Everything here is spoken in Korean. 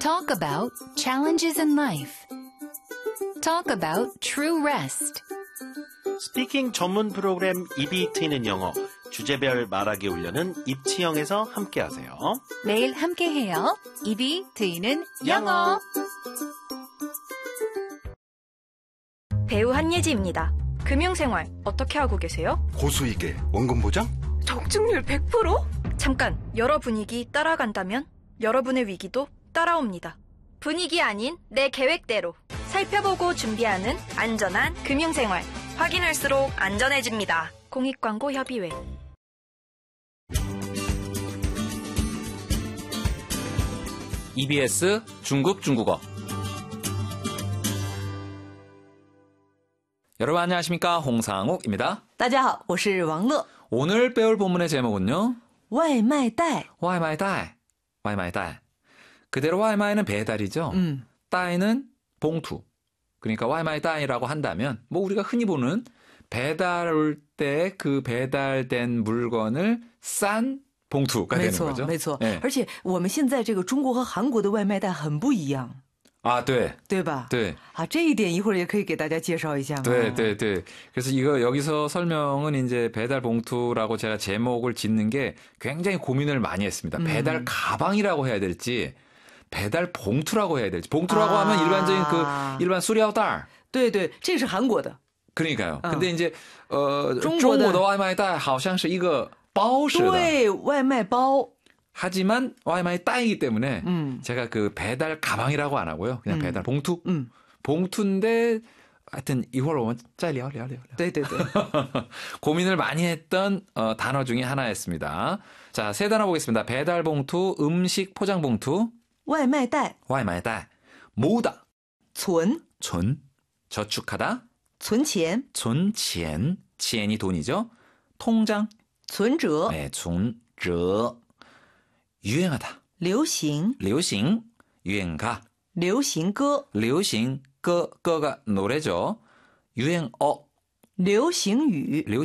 Talk about challenges in life. Talk about true rest. 스피킹 전문 프로그램 입이 트이는 영어 주제별 말하기 훈련은 입치형에서 함께하세요. 매일 함께해요. 입이 트이는 영어. 배우 한예지입니다. 금융생활 어떻게 하고 계세요? 고수익에 원금 보장? 적중률 100%? 잠깐, 여러 분위기 따라간다면 여러분의 위기도 따라옵니다. 분위기 아닌 내 계획대로 살펴보고 준비하는 안전한 금융생활. 확인할수록 안전해집니다. 공익광고협의회. EBS 중국어. 여러분 안녕하십니까? 홍상욱입니다. 大家好，我是王乐。 오늘 배울 본문의 제목은요. 外卖袋. 와이마이다이. 그대로 와이마이는 배달이죠. 따이는 봉투. 그러니까 와이마이다이라고 한다면 뭐 우리가 흔히 보는 배달 올 때 그 배달된 물건을 싼 봉투가 되는 거죠. 没错， 네. 而且我们现在这个中国和韩国的外卖袋很不一样。 아, 对。 对吧？ 对。 啊，这一点一会儿也可以给大家介绍一下。 네. 그래서 이거 여기서 설명은 이제 배달 봉투라고 제가 제목을 짓는 게 굉장히 고민을 많이 했습니다. 배달 가방이라고 해야 될지 배달 봉투라고 해야 될지. 봉투라고 하면 일반적인 그 일반 수리ao袋. 对，这是韩国的。 그러니까요. 근데 이제 中国的外卖袋好像是一个包似的. 对，外卖包。 하지만 와이마이 따이기 때문에 제가 그 배달 가방이라고 안 하고요. 그냥 배달 봉투. 봉투인데 하여튼 이걸 오면 잘聊. 对。 고민을 많이 했던 단어 중에 하나였습니다. 자, 세 단어 보겠습니다. 배달 봉투, 음식 포장 봉투. 外卖袋. 와이마이 따이. 모으다. 存. 저축하다. 存钱. 存钱. 치엔이 돈이죠. 통장. 存折. 네, 存折. 유행하다. 流行. 流行. 유행가. 流行歌. 流行歌.歌가 노래죠. 유행어. 流行语.